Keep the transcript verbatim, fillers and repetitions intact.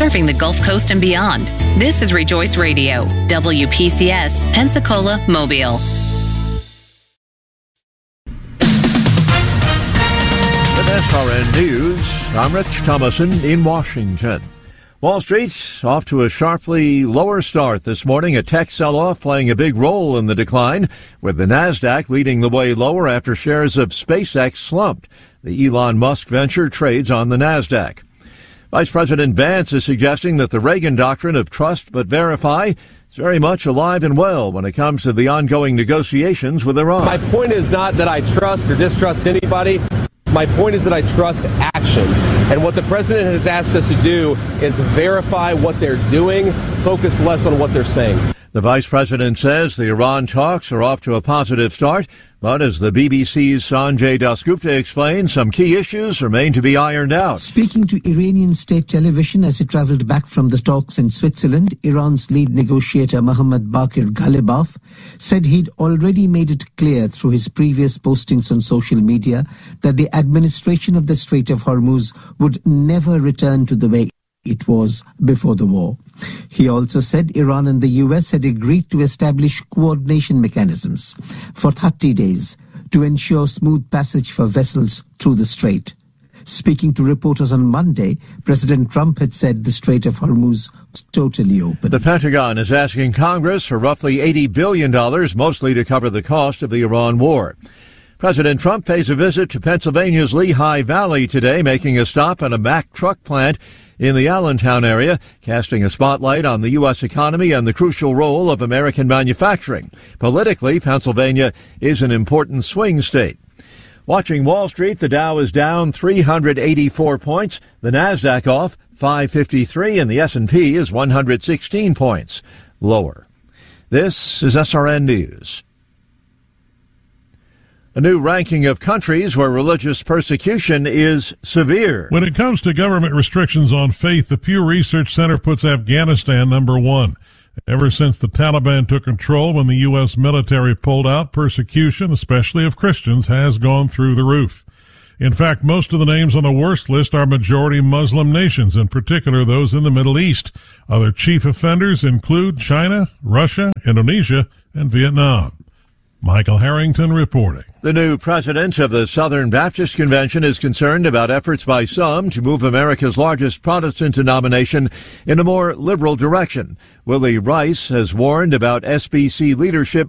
serving the Gulf Coast and beyond. This is Rejoice Radio, W P C S, Pensacola, Mobile. With S R N News, I'm Rich Thomason in Washington. Wall Street's off to a sharply lower start this morning. A tech sell-off playing a big role in the decline, with the Nasdaq leading the way lower after shares of SpaceX slumped. The Elon Musk venture trades on the Nasdaq. Vice President Vance is suggesting that the Reagan doctrine of trust but verify is very much alive and well when it comes to the ongoing negotiations with Iran. My point is not that I trust or distrust anybody. My point is that I trust actions. And what the president has asked us to do is verify what they're doing, focus less on what they're saying. The vice president says the Iran talks are off to a positive start, but as the B B C's Sanjay Dasgupta explains, some key issues remain to be ironed out. Speaking to Iranian state television as he traveled back from the talks in Switzerland, Iran's lead negotiator Mohammad Bakir Ghalibaf said he'd already made it clear through his previous postings on social media that the administration of the Strait of Hormuz would never return to the way it was before the war. He also said Iran and the U S had agreed to establish coordination mechanisms for thirty days to ensure smooth passage for vessels through the strait. Speaking to reporters on Monday, President Trump had said the Strait of Hormuz was totally open. The Pentagon is asking Congress for roughly eighty billion dollars, mostly to cover the cost of the Iran war. President Trump pays a visit to Pennsylvania's Lehigh Valley today, making a stop at a Mack truck plant in the Allentown area, casting a spotlight on the U S economy and the crucial role of American manufacturing. Politically, Pennsylvania is an important swing state. Watching Wall Street, the Dow is down three hundred eighty-four points, the Nasdaq off five fifty-three, and the S and P is one hundred sixteen points lower. This is S R N News. A new ranking of countries where religious persecution is severe. When it comes to government restrictions on faith, the Pew Research Center puts Afghanistan number one. Ever since the Taliban took control when the U S military pulled out, persecution, especially of Christians, has gone through the roof. In fact, most of the names on the worst list are majority Muslim nations, in particular those in the Middle East. Other chief offenders include China, Russia, Indonesia, and Vietnam. Michael Harrington reporting. The new president of the Southern Baptist Convention is concerned about efforts by some to move America's largest Protestant denomination in a more liberal direction. Willie Rice has warned about S B C leadership